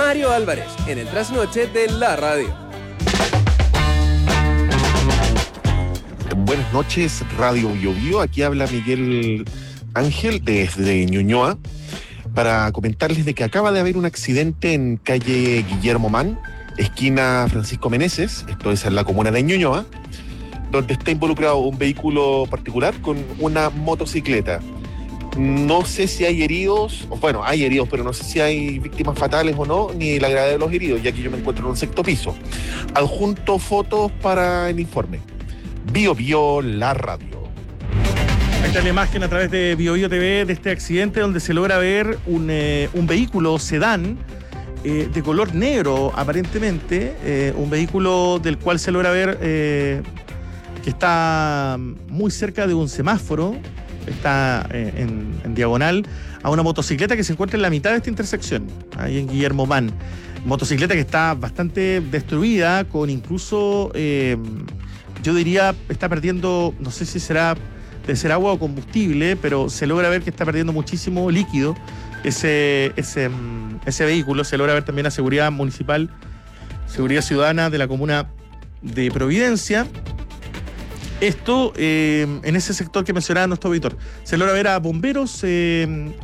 Mario Álvarez, en el trasnoche de la radio. Buenas noches, Radio Bio Bio. Aquí habla Miguel Ángel desde Ñuñoa para comentarles de que acaba de haber un accidente en calle Guillermo Mann, esquina Francisco Meneses, esto es en la comuna de Ñuñoa, donde está involucrado un vehículo particular con una motocicleta. No sé si hay heridos, bueno, hay heridos, pero no sé si hay víctimas fatales o no, ni la gravedad de los heridos, ya que yo me encuentro en un sexto piso. Adjunto fotos para el informe. Bio Bio, la radio. Ahí está la imagen a través de Bio Bio TV de este accidente donde se logra ver un vehículo sedán de color negro, aparentemente, un vehículo del cual se logra ver que está muy cerca de un semáforo. Está en diagonal a una motocicleta que se encuentra en la mitad de esta intersección, ahí en Guillermo Mann. Motocicleta que está bastante destruida, con incluso, yo diría, está perdiendo, no sé si será de ser agua o combustible, pero se logra ver que está perdiendo muchísimo líquido ese vehículo. Se logra ver también la seguridad municipal, seguridad ciudadana de la comuna de Providencia. Esto en ese sector que mencionaba nuestro auditor. Se logra ver a bomberos